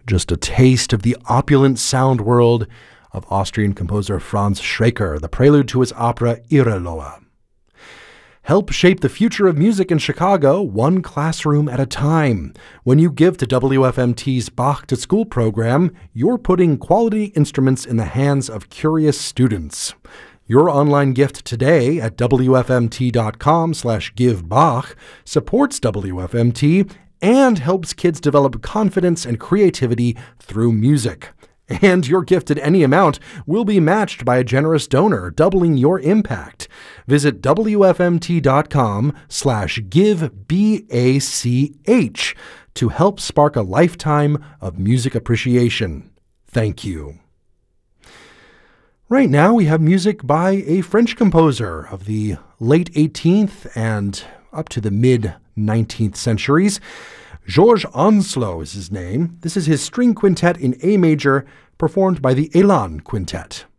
just a taste of the opulent sound world of Austrian composer Franz Schreker, the prelude to his opera Irreloa. Help shape the future of music in Chicago, one classroom at a time. When you give to WFMT's Bach to School program, you're putting quality instruments in the hands of curious students. Your online gift today at wfmt.com/givebach supports WFMT and helps kids develop confidence and creativity through music. And your gift at any amount will be matched by a generous donor, doubling your impact. Visit wfmt.com/givebach to help spark a lifetime of music appreciation. Thank you. Right now we have music by a French composer of the late 18th and up to the mid-19th centuries. Georges Onslow is his name. This is his string quintet in A major, performed by the Elan Quintet.